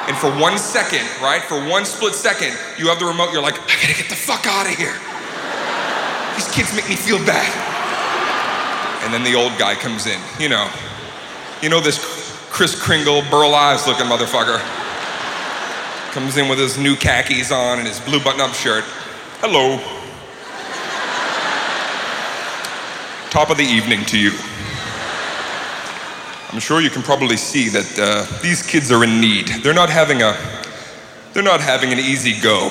And for 1 second, right, for one split second, you have the remote, you're like, I gotta get the fuck out of here. These kids make me feel bad. And then the old guy comes in, you know this Kris Kringle, Burl Ives looking motherfucker. Comes in with his new khakis on and his blue button-up shirt. Hello. Top of the evening to you. I'm sure you can probably see that these kids are in need. They're not having an easy go.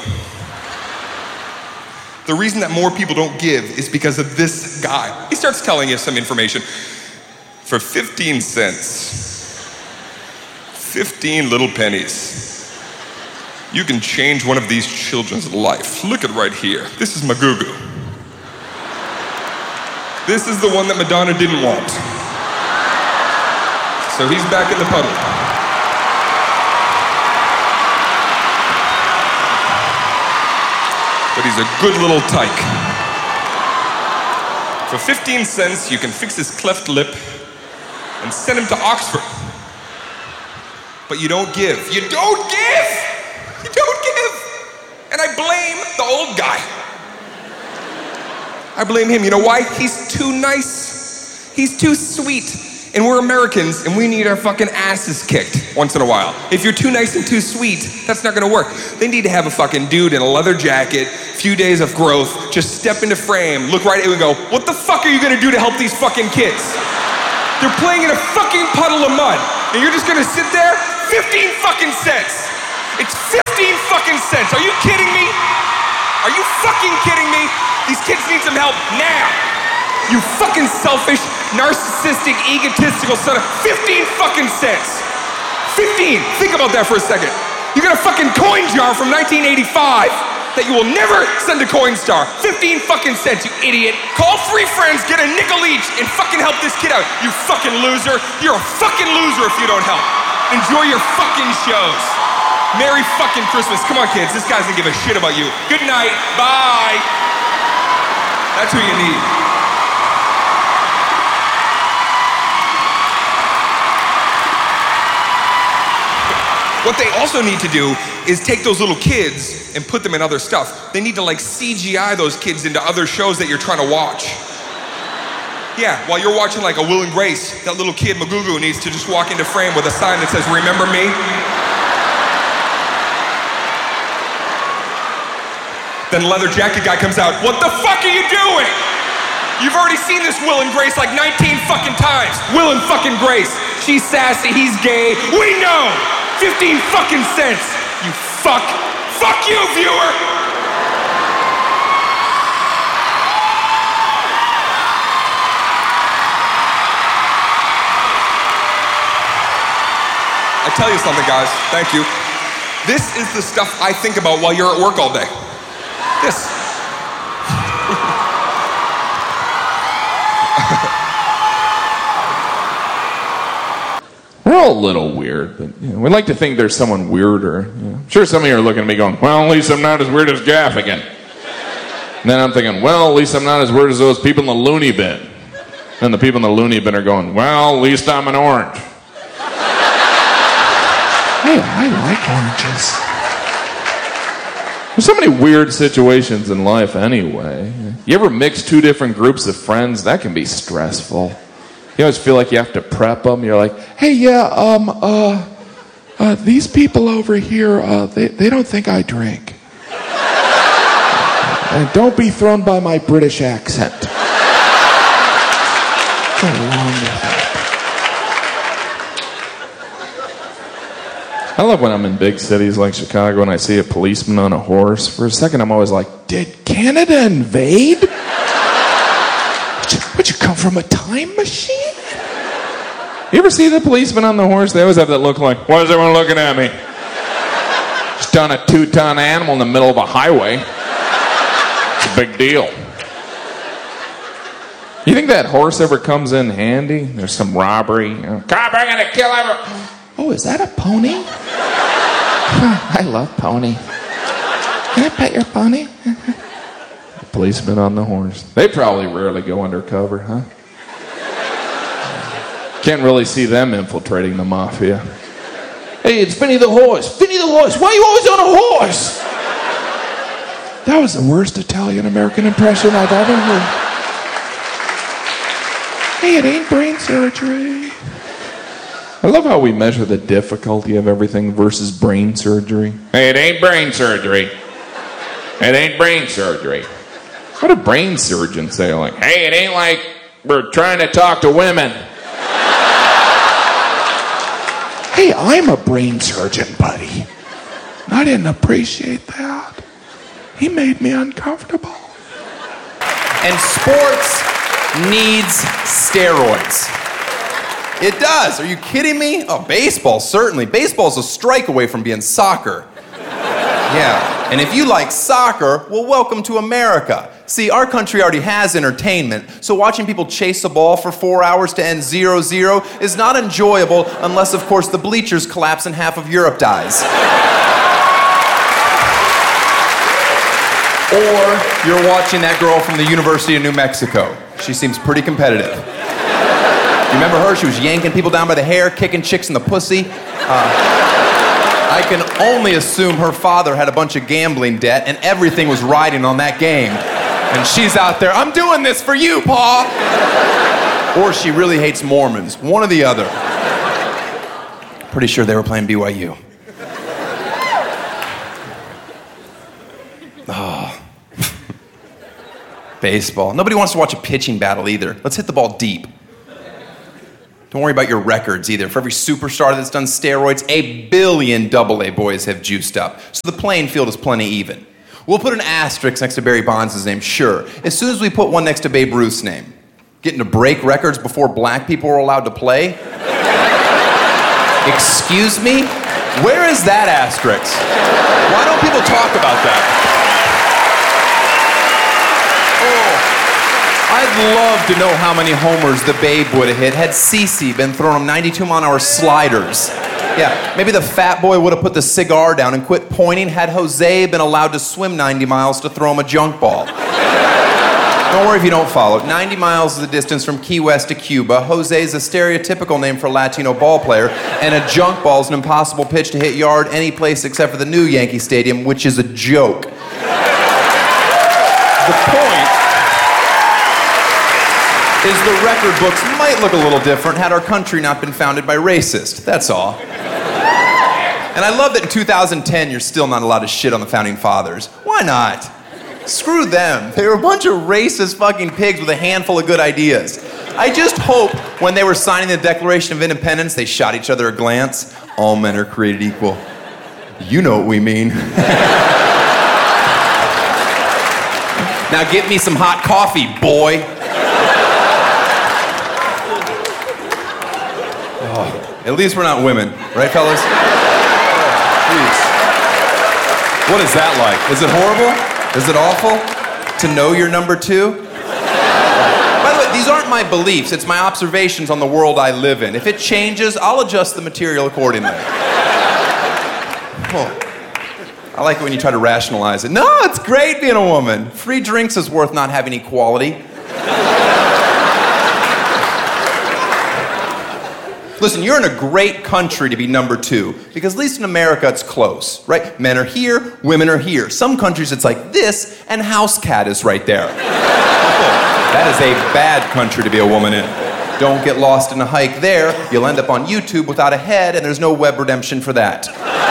The reason that more people don't give is because of this guy. He starts telling you some information. For 15 cents, 15 little pennies, you can change one of these children's life. Look at right here. This is Magugu. This is the one that Madonna didn't want. So he's back in the puddle. But he's a good little tyke. For 15 cents, you can fix his cleft lip and send him to Oxford. But you don't give. You don't give! You don't give! And I blame the old guy. I blame him. You know why? He's too nice. He's too sweet. And we're Americans, and we need our fucking asses kicked once in a while. If you're too nice and too sweet, that's not gonna work. They need to have a fucking dude in a leather jacket, few days of growth, just step into frame, look right at you and go, what the fuck are you gonna do to help these fucking kids? They're playing in a fucking puddle of mud, and you're just gonna sit there? 15 fucking cents. It's 15 fucking cents. Are you kidding me? Are you fucking kidding me? These kids need some help now. You fucking selfish, narcissistic, egotistical son of 15 fucking cents. 15. Think about that for a second. You got a fucking coin jar from 1985 that you will never send to Coinstar. 15 fucking cents, you idiot. Call 3 friends, get a nickel each, and fucking help this kid out. You fucking loser. You're a fucking loser if you don't help. Enjoy your fucking shows. Merry fucking Christmas. Come on, kids. This guy's gonna give a shit about you. Good night. Bye. That's who you need. What they also need to do is take those little kids and put them in other stuff. They need to like CGI those kids into other shows that you're trying to watch. Yeah, while you're watching like a Will and Grace, that little kid, Magugu, needs to just walk into frame with a sign that says, remember me? Then the leather jacket guy comes out, what the fuck are you doing? You've already seen this Will and Grace like 19 fucking times. Will and fucking Grace. She's sassy, he's gay. We know! 15 fucking cents, you fuck. Fuck you, viewer! I tell you something, guys, thank you. This is the stuff I think about while you're at work all day. This. We're all a little weird, but we like to think there's someone weirder. I'm sure some of you are looking at me going, well, at least I'm not as weird as Gaffigan. And then I'm thinking, well, at least I'm not as weird as those people in the loony bin. And the people in the loony bin are going, well, at least I'm an orange. Hey, I like oranges. There's so many weird situations in life anyway. You ever mix 2 different groups of friends? That can be stressful. You always feel like you have to prep them. You're like, hey, these people over here, they don't think I drink. And don't be thrown by my British accent. What's wrong with that? I love when I'm in big cities like Chicago and I see a policeman on a horse. For a second, I'm always like, did Canada invade? Would you come from a time machine? You ever see the policeman on the horse? They always have that look like, why is everyone looking at me? Just on a 2-ton animal in the middle of a highway. It's a big deal. You think that horse ever comes in handy? There's some robbery. Cop, I'm gonna kill everyone. Oh, is that a pony? I love pony. Can I pet your pony? The policeman on the horse. They probably rarely go undercover, huh? Can't really see them infiltrating the mafia. Hey, it's Finny the horse. Finny the horse, why are you always on a horse? That was the worst Italian-American impression I've ever heard. Hey, it ain't brain surgery. I love how we measure the difficulty of everything versus brain surgery. Hey, it ain't brain surgery. It ain't brain surgery. What do brain surgeons say? Like, hey, it ain't like we're trying to talk to women. Hey, I'm a brain surgeon, buddy. I didn't appreciate that. He made me uncomfortable. And sports needs steroids. It does. Are you kidding me? Oh, baseball, certainly. Baseball's a strike away from being soccer. Yeah. And if you like soccer, well, welcome to America. See, our country already has entertainment, so watching people chase a ball for 4 hours to end 0-0 is not enjoyable unless, of course, the bleachers collapse and half of Europe dies. Or you're watching that girl from the University of New Mexico. She seems pretty competitive. You remember her? She was yanking people down by the hair, kicking chicks in the pussy. I can only assume her father had a bunch of gambling debt and everything was riding on that game. And she's out there, I'm doing this for you, Pa! Or she really hates Mormons. One or the other. Pretty sure they were playing BYU. Oh. Baseball. Nobody wants to watch a pitching battle either. Let's hit the ball deep. Don't worry about your records either. For every superstar that's done steroids, 1 billion AA boys have juiced up. So the playing field is plenty even. We'll put an asterisk next to Barry Bonds' name, sure. As soon as we put one next to Babe Ruth's name. Getting to break records before black people were allowed to play? Excuse me? Where is that asterisk? Why don't people talk about that? Oh, I'd love to know how many homers the Babe would have hit had CeCe been throwing him 92-mile-an-hour sliders. Yeah, maybe the fat boy would have put the cigar down and quit pointing had Jose been allowed to swim 90 miles to throw him a junk ball. Don't worry if you don't follow. 90 miles is the distance from Key West to Cuba. Jose is a stereotypical name for a Latino ball player, and a junk ball is an impossible pitch to hit yard any place except for the new Yankee Stadium, which is a joke. The point is the record books might look a little different had our country not been founded by racists. That's all. And I love that in 2010 you're still not allowed to shit on the founding fathers. Why not? Screw them. They were a bunch of racist fucking pigs with a handful of good ideas. I just hope when they were signing the Declaration of Independence, they shot each other a glance. All men are created equal. You know what we mean. Now get me some hot coffee, boy. Oh, at least we're not women, right, fellas? Oh, jeez. What is that like? Is it horrible? Is it awful to know you're number 2? By the way, these aren't my beliefs. It's my observations on the world I live in. If it changes, I'll adjust the material accordingly. Oh, I like it when you try to rationalize it. No, it's great being a woman. Free drinks is worth not having equality. Listen, you're in a great country to be number 2, because at least in America it's close, right? Men are here, women are here. Some countries it's like this, and house cat is right there. That is a bad country to be a woman in. Don't get lost in a hike there. You'll end up on YouTube without a head, and there's no web redemption for that.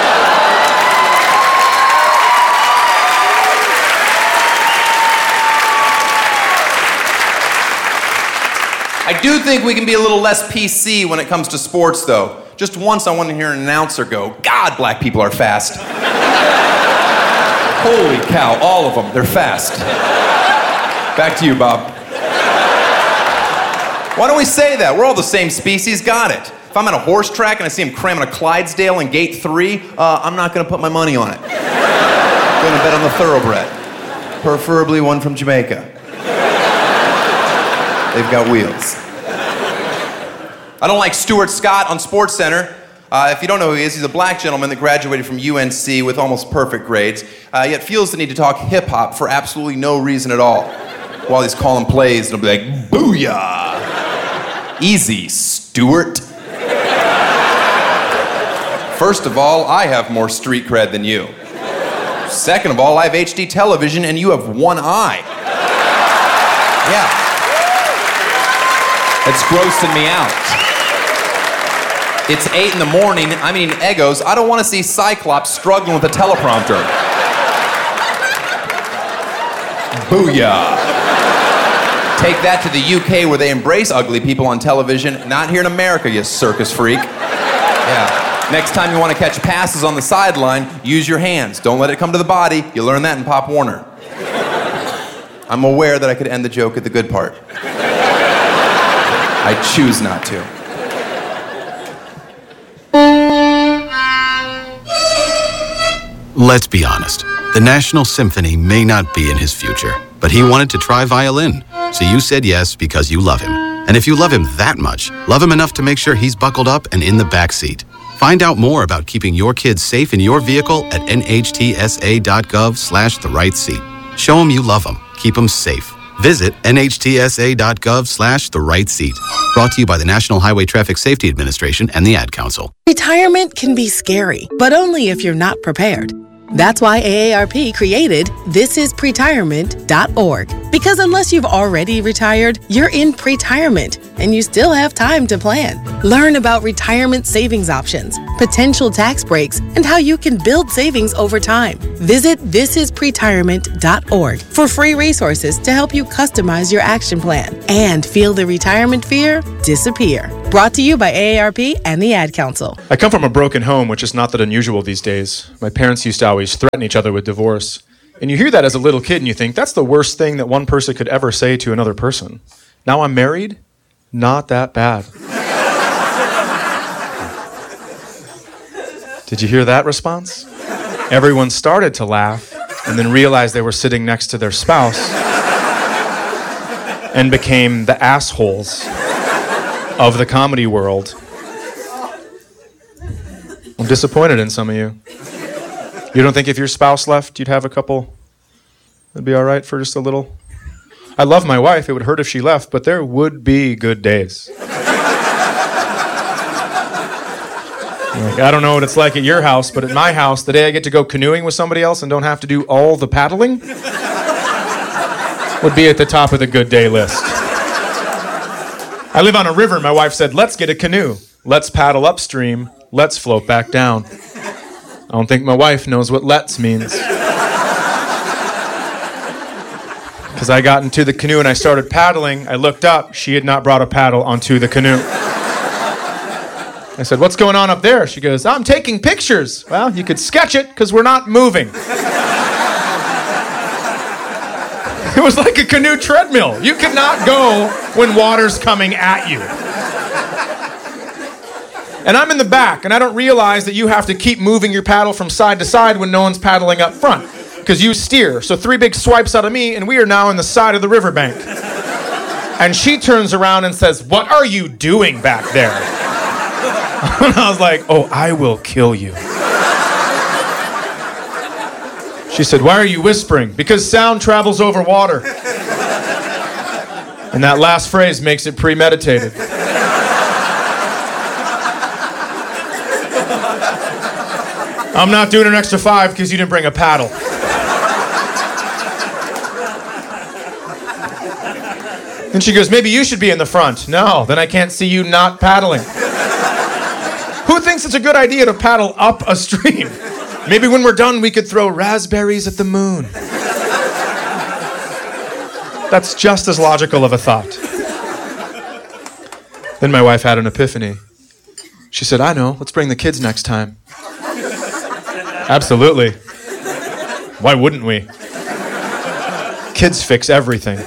I do think we can be a little less PC when it comes to sports, though. Just once I wanted to hear an announcer go, God, black people are fast. Holy cow, all of them, they're fast. Back to you, Bob. Why don't we say that? We're all the same species, got it. If I'm at a horse track and I see him cramming a Clydesdale in gate 3, I'm not gonna put my money on it. I'm gonna bet on the thoroughbred. Preferably one from Jamaica. They've got wheels. I don't like Stuart Scott on SportsCenter. If you don't know who he is, he's a black gentleman that graduated from UNC with almost perfect grades, yet feels the need to talk hip-hop for absolutely no reason at all. While he's calling plays, and he'll be like, booyah! Easy, Stuart. First of all, I have more street cred than you. Second of all, I have HD television and you have one eye. Yeah. It's grossing me out. It's 8 in the morning, I'm eating Eggos. I don't want to see Cyclops struggling with a teleprompter. Booyah. Take that to the UK where they embrace ugly people on television. Not here in America, you circus freak. Yeah. Next time you want to catch passes on the sideline, use your hands. Don't let it come to the body. You learn that in Pop Warner. I'm aware that I could end the joke at the good part. I choose not to. Let's be honest. The National Symphony may not be in his future, but he wanted to try violin. So you said yes because you love him. And if you love him that much, love him enough to make sure he's buckled up and in the back seat. Find out more about keeping your kids safe in your vehicle at nhtsa.gov/the-right-seat. Show him you love him. Keep him safe. Visit nhtsa.gov/the-right-seat. Brought to you by the National Highway Traffic Safety Administration and the Ad Council. Retirement can be scary, but only if you're not prepared. That's why AARP created thisispretirement.org. Because unless you've already retired, you're in pretirement, and you still have time to plan. Learn about retirement savings options, potential tax breaks, and how you can build savings over time. Visit thisispretirement.org for free resources to help you customize your action plan and feel the retirement fear disappear. Brought to you by AARP and the Ad Council. I come from a broken home, which is not that unusual these days. My parents used to always threaten each other with divorce. And you hear that as a little kid and you think, that's the worst thing that one person could ever say to another person. Now I'm married? Not that bad. Did you hear that response? Everyone started to laugh and then realized they were sitting next to their spouse and became the assholes of the comedy world. I'm disappointed in some of you. You don't think if your spouse left, you'd have a couple that'd be all right for just a little? I love my wife. It would hurt if she left, but there would be good days. Like, I don't know what it's like at your house, but at my house, the day I get to go canoeing with somebody else and don't have to do all the paddling would be at the top of the good day list. I live on a river. My wife said, let's get a canoe. Let's paddle upstream. Let's float back down. I don't think my wife knows what let's means. Because I got into the canoe and I started paddling. I looked up. She had not brought a paddle onto the canoe. I said, what's going on up there? She goes, I'm taking pictures. Well, you could sketch it because we're not moving. It was like a canoe treadmill. You could not go when water's coming at you. And I'm in the back, and I don't realize that you have to keep moving your paddle from side to side when no one's paddling up front, because you steer. So 3 big swipes out of me, and we are now on the side of the riverbank. And she turns around and says, what are you doing back there? And I was like, oh, I will kill you. She said, why are you whispering? Because sound travels over water. And that last phrase makes it premeditated. I'm not doing an extra 5 because you didn't bring a paddle. And she goes, maybe you should be in the front. No, then I can't see you not paddling. Who thinks it's a good idea to paddle up a stream? Maybe when we're done, we could throw raspberries at the moon. That's just as logical of a thought. Then my wife had an epiphany. She said, I know, let's bring the kids next time. Absolutely. Why wouldn't we? Kids fix everything.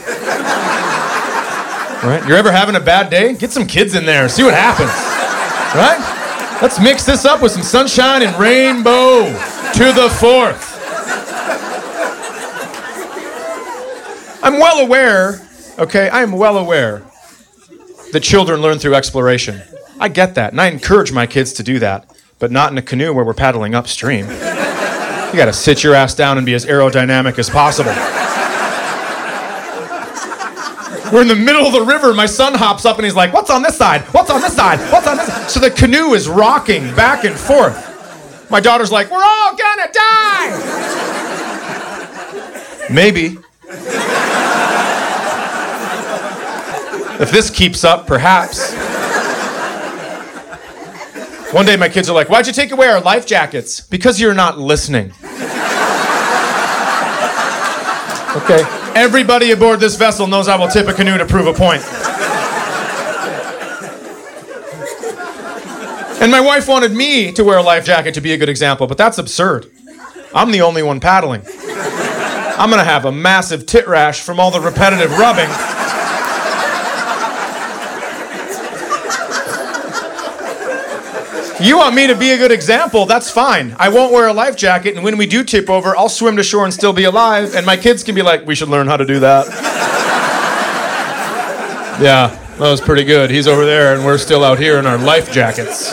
Right? You're ever having a bad day? Get some kids in there, see what happens. Right? Let's mix this up with some sunshine and rainbow to the 4th. I'm well aware, okay, I am well aware that children learn through exploration. I get that, and I encourage my kids to do that, but not in a canoe where we're paddling upstream. You gotta sit your ass down and be as aerodynamic as possible. We're in the middle of the river. My son hops up and he's like, what's on this side? What's on this side? What's on this side? So the canoe is rocking back and forth. My daughter's like, we're all gonna die! Maybe. If this keeps up, perhaps. One day my kids are like, why'd you take away our life jackets? Because you're not listening. Okay. Everybody aboard this vessel knows I will tip a canoe to prove a point. And my wife wanted me to wear a life jacket to be a good example, but that's absurd. I'm the only one paddling. I'm gonna have a massive tit rash from all the repetitive rubbing. You want me to be a good example, that's fine. I won't wear a life jacket, and when we do tip over, I'll swim to shore and still be alive, and my kids can be like, we should learn how to do that. Yeah, that was pretty good. He's over there, and we're still out here in our life jackets.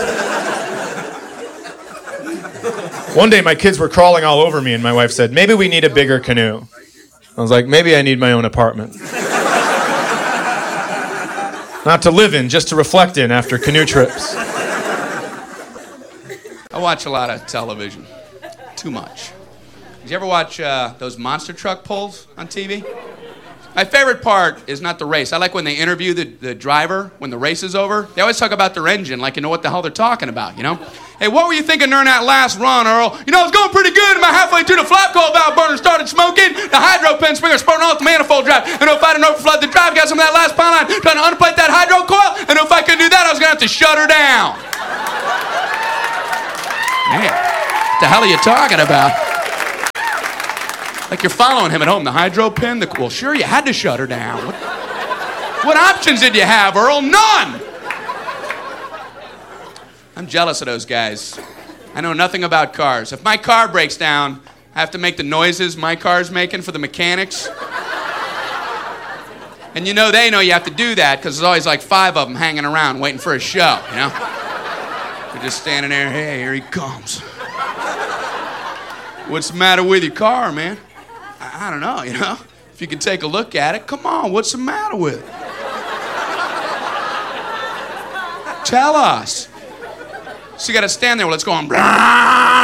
One day, my kids were crawling all over me, and my wife said, maybe we need a bigger canoe. I was like, maybe I need my own apartment. Not to live in, just to reflect in after canoe trips. I watch a lot of television. Too much. Did you ever watch those monster truck pulls on TV? My favorite part is not the race. I like when they interview the driver when the race is over. They always talk about their engine like you know what the hell they're talking about, you know? Hey, what were you thinking during that last run, Earl? You know, it was going pretty good. About halfway through, the flap coil valve burner started smoking. The hydro pen springer spurting off the manifold drive. And if I didn't overflood the drive, got some of that last power line trying to unplate that hydro coil. And if I couldn't do that, I was going to have to shut her down. Man, what the hell are you talking about? Like you're following him at home. The hydro pin, well, sure, you had to shut her down. What options did you have, Earl? None! I'm jealous of those guys. I know nothing about cars. If my car breaks down, I have to make the noises my car's making for the mechanics. And you know they know you have to do that because there's always like 5 of them hanging around waiting for a show, you know? They're just standing there, hey, here he comes. What's the matter with your car, man? I don't know, you know? If you can take a look at it, come on, what's the matter with it? Tell us. So you gotta stand there while it's going, blah,